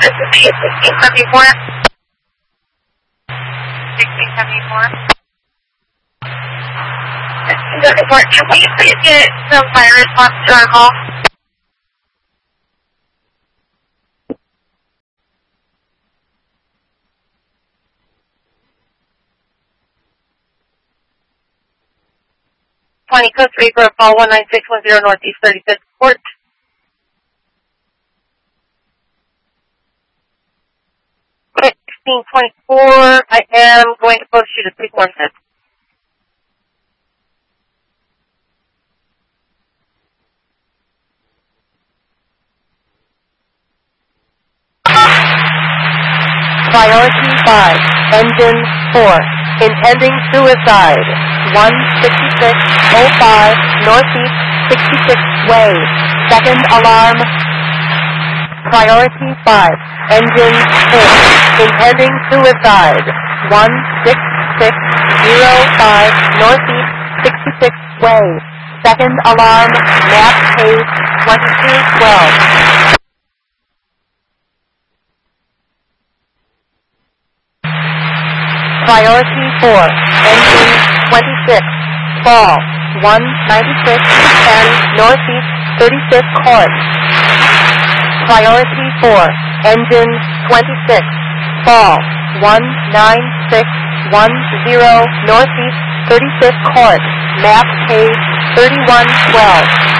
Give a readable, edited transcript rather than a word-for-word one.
This is the 1674. 1674. Can we please get some fire response to our call? Coast Reaper, call 19610 Northeast 35th Court. Okay, 1624, I am going to post you to 346. Priority 5, engine 4, intending suicide, 16605 Northeast 66th Way, second alarm. Priority 5, engine 4, intending suicide, 16605 Northeast 66th Way, second alarm, map page 2212. Priority 4, engine 26, fall, 196, 10, Northeast 35th Court. Priority 4, engine 26, fall, 19610, Northeast 35th Court, map page 3112.